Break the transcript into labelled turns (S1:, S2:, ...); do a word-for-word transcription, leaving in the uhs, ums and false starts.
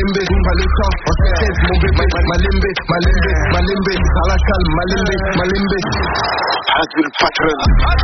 S1: Malimbe, pas le temps, on s'inquiète, mon bébé, Malimbe, Malimbe, Malimbe, à la calme, Malimbe, Malimbe. Hazil Patron.